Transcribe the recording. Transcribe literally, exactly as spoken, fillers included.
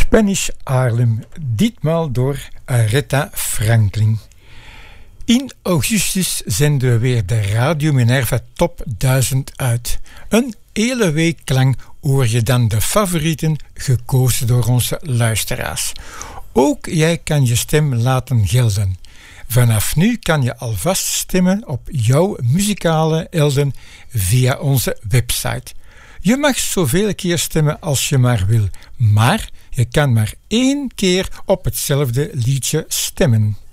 Spanish Harlem, ditmaal door Aretha Franklin. In augustus zenden we weer de Radio Minerva Top duizend uit. Een hele week lang hoor je dan de favorieten gekozen door onze luisteraars. Ook jij kan je stem laten gelden. Vanaf nu kan je alvast stemmen op jouw muzikale helden via onze website. Je mag zoveel keer stemmen als je maar wil, maar je kan maar één keer op hetzelfde liedje stemmen.